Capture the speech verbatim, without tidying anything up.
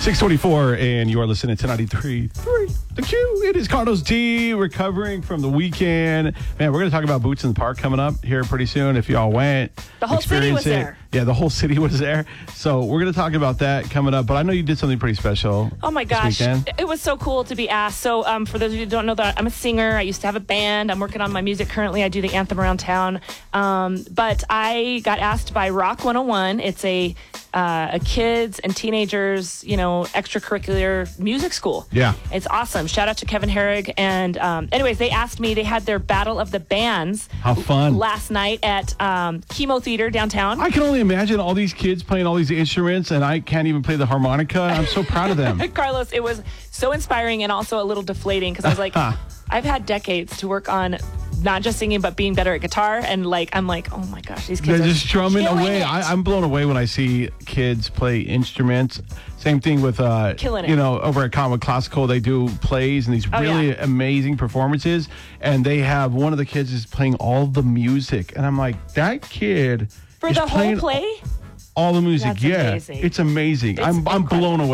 six twenty-four, and you are listening to ninety-three point three The Q. It is Carlos D, recovering from the weekend. Man, we're going to talk about Boots in the Park coming up here pretty soon. If y'all went, the whole city was it. there. Yeah, the whole city was there. So we're going to talk about that coming up. But I know you did something pretty special. Oh my gosh, this weekend. It was so cool to be asked. So um, for those of you who don't know that, I'm a singer. I used to have a band. I'm working on my music currently. I do the anthem around town. Um, but I got asked by Rock one oh one. It's a uh, a kids and teenagers, you know, extracurricular music school. Yeah. It's awesome. Shout out to Kevin Herrig. And um, anyways, they asked me, they had their Battle of the Bands. How fun. Last night at um, Chemo Theater downtown. I can only imagine all these kids playing all these instruments, and I can't even play the harmonica. I'm so proud of them. Carlos, it was so inspiring and also a little deflating because I was like, I've had decades to work on not just singing, but being better at guitar. And like, I'm like, oh my gosh, these kids They're are just drumming away. it. I, I'm blown away when I see kids play instruments. Same thing with, uh, Killing it. you know, over at Common Classical, they do plays and these Oh, really yeah. amazing performances. And they have one of the kids is playing all the music. And I'm like, that kid For is the whole playing play? all the music. That's yeah, amazing. it's amazing. It's I'm, I'm incredible. blown away.